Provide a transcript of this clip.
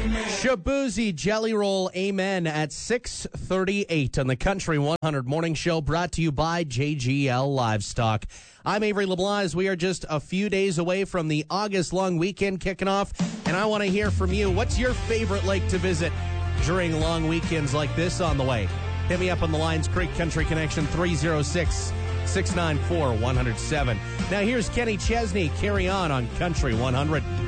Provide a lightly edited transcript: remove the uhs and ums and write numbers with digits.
Shabuzi Jelly Roll Amen at 6:38 on the Country 100 Morning Show, brought to you by JGL Livestock. I'm Avery LeBlanc. As we are just a few days away from the August long weekend kicking off, and I want to hear from you. What's your favorite lake to visit during long weekends like this on the way? Hit me up on the Lions Creek Country Connection 306-694-107. Now here's Kenny Chesney. Carry on Country 100.